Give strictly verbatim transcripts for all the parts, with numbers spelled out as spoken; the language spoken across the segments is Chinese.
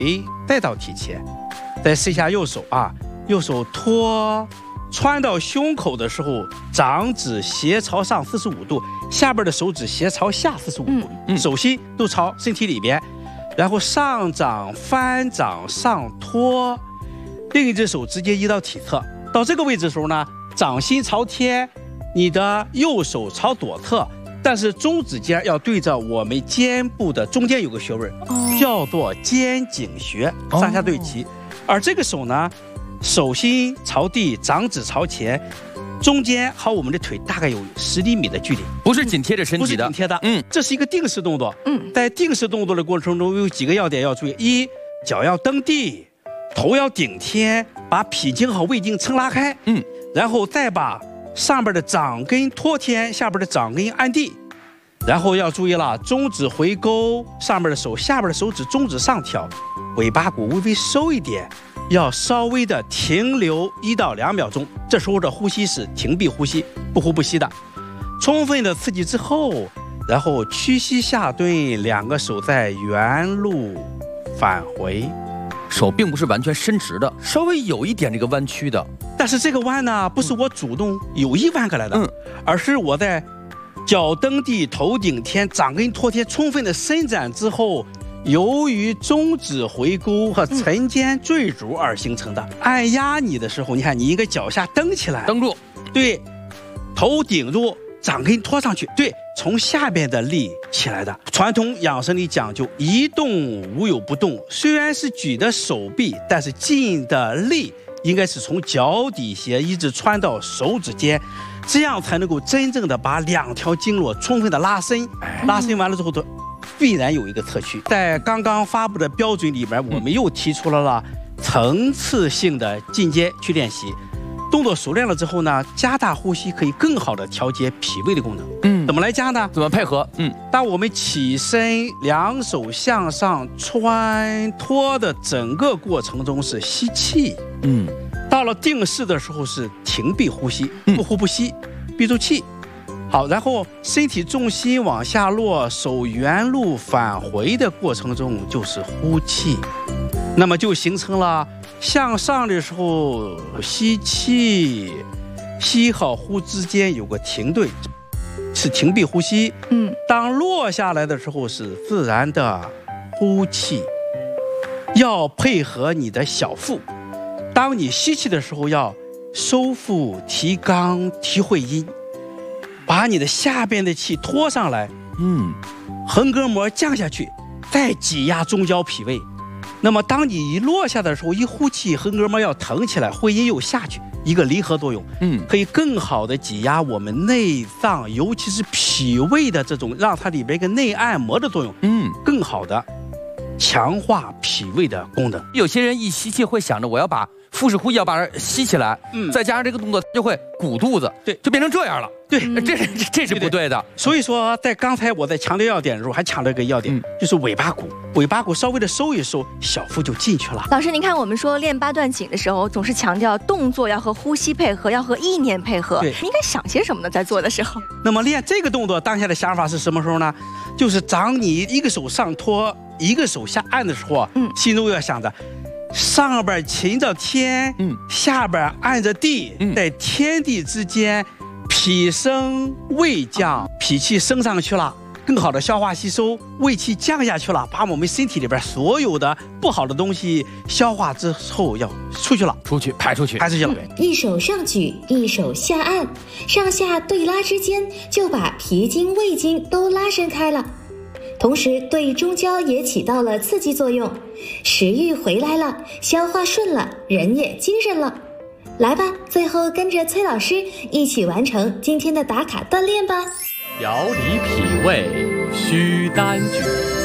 带到体前，再试一下右手啊，右手托穿到胸口的时候，掌指斜朝上四十五度，下边的手指斜朝下四十五度， 嗯、 手心都朝身体里边，然后上掌翻掌上托，另一只手直接移到体侧，到这个位置的时候呢，掌心朝天，你的右手朝左侧，但是中指尖要对着我们肩部的中间有个穴位，哦、叫做肩颈穴，上下对齐。哦、而这个手呢，手心朝地，掌指朝前，中间和我们的腿大概有十厘米的距离， 不是紧贴着身体的， 不是紧贴的。 嗯， 这是一个定式动作。 嗯， 在定式动作的过程中有几个要点要注意：一，脚要蹬地，头要顶天，把脾经和胃经撑拉开。 嗯，然后再把上边的掌根托天，下边的掌根按地。然后要注意了，中指回勾，上边的手，下边的手指，中指上挑，尾巴骨微微收一点，要稍微的停留一到两秒钟。这时候的呼吸是停闭呼吸，不呼不吸的。充分的刺激之后，然后屈膝下蹲，两个手在原路返回。 手并不是完全伸直的，稍微有一点这个弯曲的。 但是这个弯呢，不是我主动有意弯过来的，嗯、而是我在脚蹬地，头顶天，掌根托天，充分的伸展之后，由于中指回勾和沉肩坠足而形成的。按压你的时候，你看你应该脚下蹬起来， 蹬住， 对，头顶住，掌根托上去，对，从下边的力起来的。传统养生里讲究一动无有不动，虽然是举的手臂，但是劲的力应该是从脚底下一直穿到手指尖，这样才能够真正的把两条经络充分的拉伸。拉伸完了之后，必然有一个侧屈。在刚刚发布的标准里面，我们又提出了了层次性的进阶去练习。动作熟练了之后呢，加大呼吸可以更好的调节脾胃的功能。嗯，怎么来加呢？ 怎么配合？嗯， 当我们起身，两手向上穿托的整个过程中是吸气。嗯，到了定式的时候是停闭呼吸，不呼不吸，闭住气。好，然后身体重心往下落，手原路返回的过程中就是呼气，那么就形成了向上的时候吸气，吸和呼之间有个停顿，是停闭呼吸。嗯，当落下来的时候是自然的呼气，要配合你的小腹。当你吸气的时候要收腹提肛提会阴，把你的下边的气拖上来，嗯，横膈膜降下去，再挤压中焦脾胃。那么当你一落下的时候，一呼气，横膈膜要腾起来，会阴又下去，一个离合作用，嗯，可以更好的挤压我们内脏，尤其是脾胃的这种，让它里边一个内按摩的作用，嗯，更好的强化脾胃的功能。 有些人一吸气会想着我要把腹式呼吸要把它吸起来，嗯，再加上这个动作就会鼓肚子，对，就变成这样了。对，这是这是不对的。 所以说，在刚才我在强调要点的时候，还强调一个要点，嗯、就是尾巴骨，尾巴骨稍微的收一收，小腹就进去了。 老师，您看我们说练八段锦的时候，总是强调动作要和呼吸配合，要和意念配合。对，你应该想些什么呢？在做的时候。 那么练这个动作，当下的想法是什么时候呢？就是当你一个手上托，一个手下按的时候啊，嗯，心中要想着。上边擒着天，嗯，下边按着地，嗯，在天地之间，脾升胃降，脾气升上去了，更好的消化吸收，胃气降下去了，把我们身体里边所有的不好的东西消化之后要出去了， 出去排出去， 排出去了。 嗯、一手上举，一手下按，上下对拉之间，就把脾经、胃经都拉伸开了。同时对中焦也起到了刺激作用，食欲回来了，消化顺了，人也精神了。来吧，最后跟着崔老师一起完成今天的打卡锻炼吧。 调理脾胃需单举，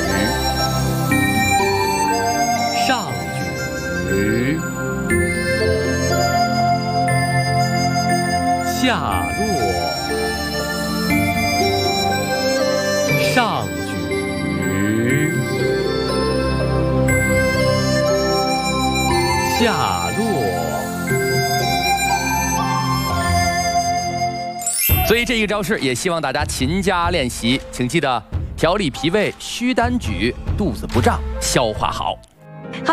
上举，下落，上下落。 所以这一个招式也希望大家勤加练习，请记得调理脾胃需单举，肚子不胀，消化好。